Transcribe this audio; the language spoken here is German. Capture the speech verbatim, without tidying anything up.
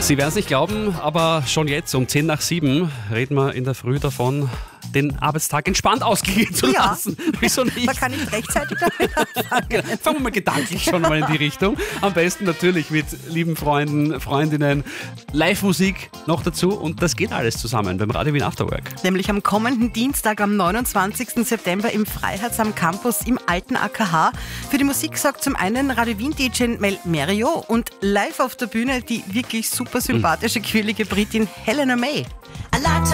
Sie werden es nicht glauben, aber schon jetzt um zehn nach sieben reden wir in der Früh davon, den Arbeitstag entspannt ausgehen zu Ja. lassen. Wieso nicht? Man kann nicht rechtzeitig damit anfangen. Genau. Fangen wir mal gedanklich schon mal in die Richtung. Am besten natürlich mit lieben Freunden, Freundinnen, Live-Musik noch dazu und das geht alles zusammen beim Radio Wien Afterwork. Nämlich am kommenden Dienstag, am neunundzwanzigsten September im Freiheits am Campus im alten A K H. Für die Musik sorgt zum einen Radio Wien D J Mel Merio und live auf der Bühne die wirklich super sympathische, quirlige Britin Helena May.